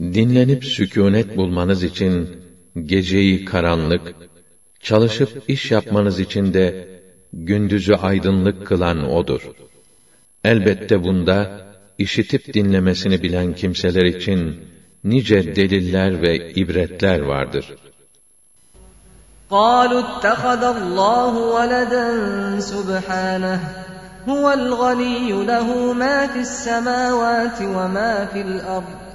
Dinlenip sükûnet bulmanız için geceyi karanlık, çalışıp iş yapmanız için de gündüzü aydınlık kılan O'dur. Elbette bunda işitip dinlemesini bilen kimseler için nice deliller ve ibretler vardır. قَالُوا اتَّخَذَ اللّٰهُ وَلَدًا سُبْحَانَهُ هُوَ الْغَنِيُّ لَهُ مَا فِي السَّمَاوَاتِ وَمَا فِي الْأَرْضِ